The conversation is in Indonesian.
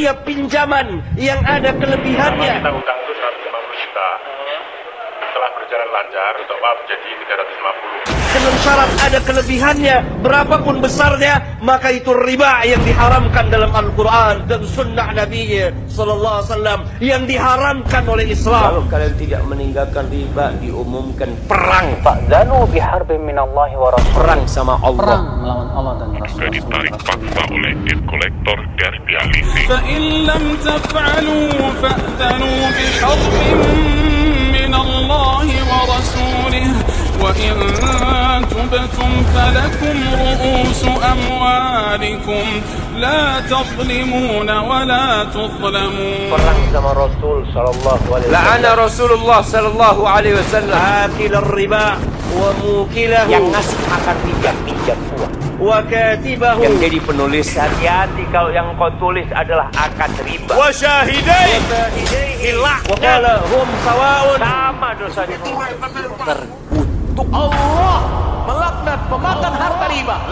setiap pinjaman yang ada kelebihannya. Kita utang itu 150 juta. Setelah berjalan lancar, total menjadi 350. Dengan syarat ada kelebihannya, berapapun besarnya, maka itu riba yang diharamkan dalam Al-Quran dan Sunnah Nabi Sallallahu Alaihi Wasallam yang diharamkan oleh Islam. Kalau kalian tidak meninggalkan riba, diumumkan perang. Fa'dzanu biharbin minallahi wa rasulih. Perang sama Allah. Perang melawan Allah dan Rasul. Juga ditarik paksa oleh debt collector dan dialisi. فإن لم تفعلوا فأذنوا بحرب من الله ورسوله وإن تبتم فلكم رؤوس أموالكم لا تظلمون ولا تظلمون. Perang sama Rasul sallallahu alaihi wasallam. La'ana Rasulullah sallallahu alaihi wasallam Akil riba wa mukilahu yang ngasih makan pinjam uang. wa katibahu. Yang jadi penulis, Hati-hati kalau yang kau tulis adalah akad riba. wa syahidai Wa qala hum sawaun. Sama dosanya. terkutuk. Allah melaknat pemakan harta riba.